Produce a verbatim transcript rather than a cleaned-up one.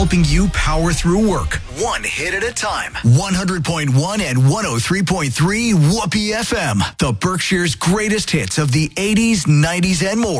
helping you power through work. One hit at a time. one hundred point one and one oh three point three Whoopee F M. The Berkshire's greatest hits of the eighties, nineties, and more.